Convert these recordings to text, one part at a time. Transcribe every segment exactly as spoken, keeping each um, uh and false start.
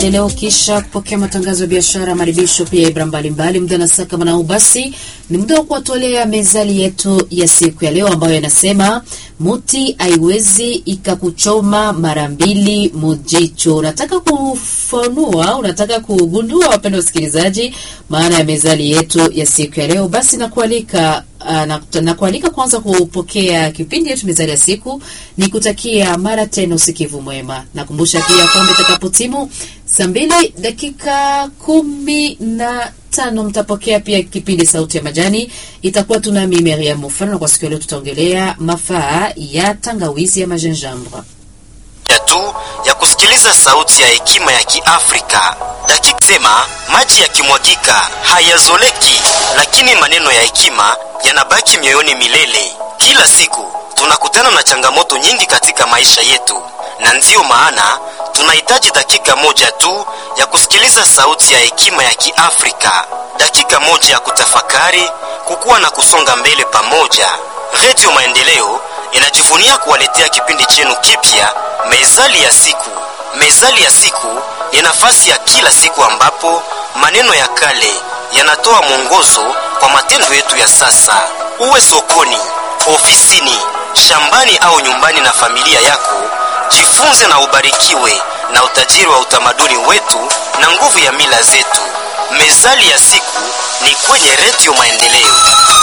Leo kisha kupokea matangazo ya biashara, maribisho pia ibra mbalimbali, muda na saka manao. Basi ni muda wa kuwatolea mezali yetu ya siku ya leo ambayo yanasema muti haiwezi ikakuchoma mara mbili mujicho. Unataka kufanua, unataka kugundua wapenda wasikilizaji maana ya mezali yetu ya siku ya leo, basi nakualika Uh, na, na kualika kwanza kupokea kipindi yetu mezali ya siku, ni kutakia mara tena usikivu mwema. Nakumbusha pia kwamba itakapotimu saa mbili dakika kumi na tano mtapokea pia kipindi sauti ya majani. Itakuwa tuna mimi ya mufano, na kwa siku leo tutaongelea mafaa ya tangawizi ya majenjambra ya tu ya kusikiliza sauti ya hekima ya Kiafrika. Dakika sema maji yakimwagika hayazoleki, lakini maneno ya hekima yanabaki mioyoni milele. Kila siku tunakutana na changamoto nyingi katika maisha yetu, na ndiyo maana tunahitaji dakika moja tu ya kusikiliza sauti ya hekima ya Kiafrika. Dakika moja ya kutafakari, kukua na kusonga mbele pamoja. Radio Maendeleo inajivunia kuwaletea kipindi chenu kipya, mezali ya siku. Mezali ya siku ni nafasi ya kila siku ambapo maneno ya kale yanatoa mwongozo kwa matendo yetu ya sasa. Uwe sokoni, ofisini, shambani au nyumbani na familia yako, jifunze na ubarikiwe na utajiri wa utamaduni wetu na nguvu ya mila zetu. Mezali ya siku ni kwenye Radio Maendeleo,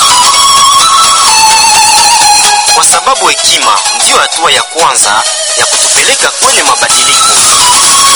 kwa sababu hekima ndiyo hatua ya kwanza ya kutupeleka kwenye mabadiliko.